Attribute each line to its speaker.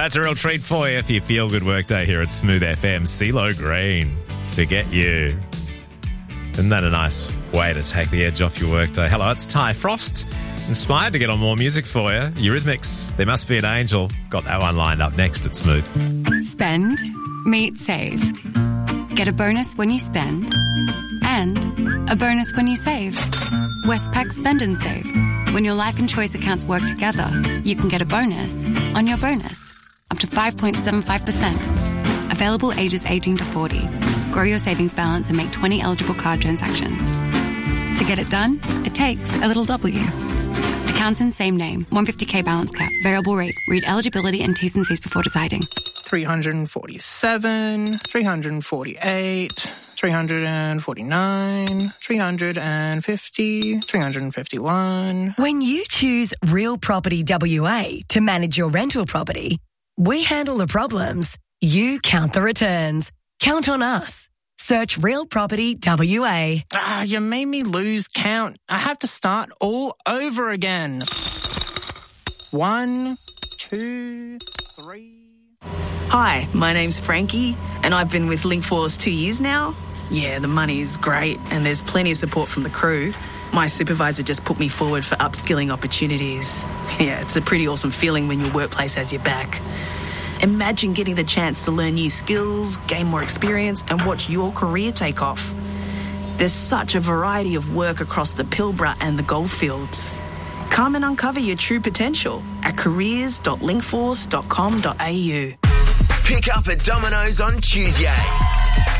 Speaker 1: That's a real treat for you for your feel-good workday here at Smooth FM. CeeLo Green, Forget You. Isn't that a nice way to take the edge off your workday? Hello, it's Ty Frost. Inspired to get on more music for you. Eurythmics, There Must Be an Angel. Got that one lined up next at Smooth.
Speaker 2: Spend, meet, save. Get a bonus when you spend and a bonus when you save. Westpac Spend and Save. When your life and choice accounts work together, you can get a bonus on your bonus. Up to 5.75%. Available ages 18 to 40. Grow your savings balance and make 20 eligible card transactions. To get it done, it takes a little W. Accounts in same name. 150k balance cap. Variable rate. Read eligibility and T's and C's before deciding.
Speaker 3: 347, 348, 349, 350, 351.
Speaker 4: When you choose Real Property WA to manage your rental property, we handle the problems. You count the returns. Count on us. Search Real Property WA.
Speaker 3: You made me lose count. I have to start all over again. 1, 2, 3...
Speaker 5: Hi, my name's Frankie, and I've been with Linkforce 2 years now. Yeah, the money's great, and there's plenty of support from the crew. My supervisor just put me forward for upskilling opportunities. Yeah, it's a pretty awesome feeling when your workplace has your back. Imagine getting the chance to learn new skills, gain more experience, and watch your career take off. There's such a variety of work across the Pilbara and the Goldfields. Come and uncover your true potential at careers.linkforce.com.au.
Speaker 6: Pick up at Domino's on Tuesday.